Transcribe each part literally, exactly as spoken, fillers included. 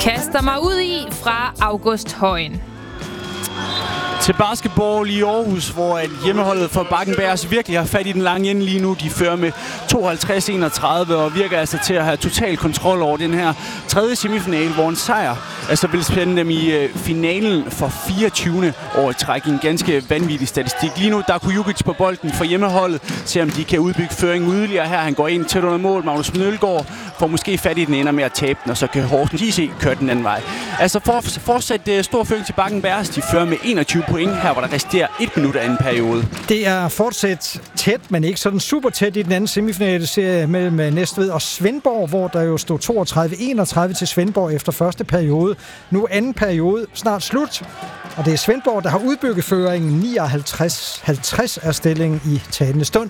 Kaster mig ud i fra August Højen. Til basketball i Aarhus, hvor at hjemmeholdet for Bakken Bears virkelig har fat i den lange ende lige nu. De fører med tooghalvtreds enogtredive og virker altså til at have total kontrol over den her tredje semifinale, hvor en sejr altså vil spænde dem i øh, finalen for fireogtyvende år i træk. En ganske vanvittig statistik. Lige nu, der kunne Jukic på bolden for hjemmeholdet, se om de kan udbygge føringen yderligere her. Han går ind tæt under mål. Magnus Mølgaard får måske fat i den, ender med at tabe den, og så kan Horsens I C køre den anden vej. Altså for, fortsat uh, stor føring til Bakken Bears. De fører med enogtyve point her, hvor der resterer et minut af anden periode. Det er fortsat tæt, men ikke sådan super tæt i den anden semifinale serie mellem Næstved og Svendborg, hvor der jo stod toogtredive enogtredive til Svendborg efter første periode. Nu anden periode snart slut, og det er Svendborg, der har udbygget føringen. Nioghalvtreds halvtreds er stillingen i talende stund.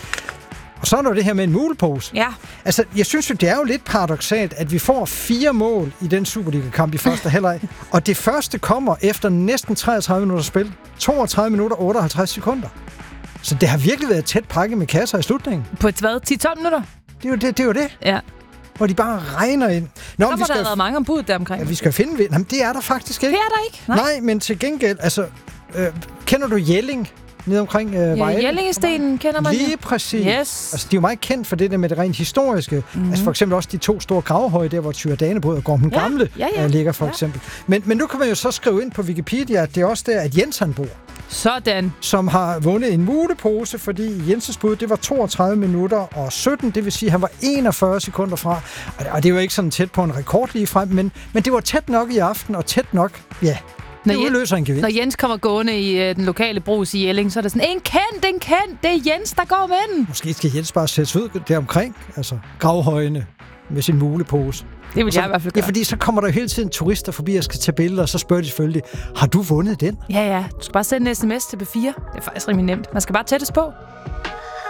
Og så er der det her med en mulepose. Ja. Altså, jeg synes jo, det er jo lidt paradoksalt, at vi får fire mål i den Superliga-kamp i første halvleg, og det første kommer efter næsten treogtredive minutter spil. toogtredive minutter og otteoghalvtreds sekunder. Så det har virkelig været tæt pakket med kasser i slutningen. På et hvad? ti til tolv minutter? Det er jo det, det er jo det. Ja. Hvor de bare regner ind. Nå, så må der have været mange ombud der omkring. Ja, vi skal finde... Jamen, det er der faktisk ikke. Det er der ikke? Nej, Nej men til gengæld, altså... Øh, kender du Jelling? Nede omkring øh, ja, Jellingestenen kender man. Lige præcis. Yes. Altså, de er jo meget kendt for det der med det rent historiske. Mm-hmm. Altså for eksempel også de to store gravhøje, der hvor Tyre Danebod og Gorm den ja, Gamle ja, ja. Øh, ligger for ja. eksempel. Men, men nu kan man jo så skrive ind på Wikipedia, at det er også der, at Jens han bor. Sådan. Som har vundet en mulepose, fordi Jenses bud, det var toogtredive minutter og sytten, det vil sige, at han var enogfyrre sekunder fra. Og det var ikke sådan tæt på en rekord lige frem, men, men det var tæt nok i aften, og tæt nok, ja. Det når udløser en gevinst. Når Jens kommer gående i øh, den lokale brus i Jelling, så er det sådan, en kendt, en kendt, det er Jens, der går med den. Måske skal Jens bare sættes ud deromkring, altså gravhøjene med sin mulepose. Det vil så, jeg i hvert fald gøre. Ja, fordi så kommer der jo hele tiden turister forbi og skal tage billeder, og så spørger de selvfølgelig, har du vundet den? Ja, ja. Du skal bare sende en sms til B fire. Det er faktisk rimelig nemt. Man skal bare tættes på.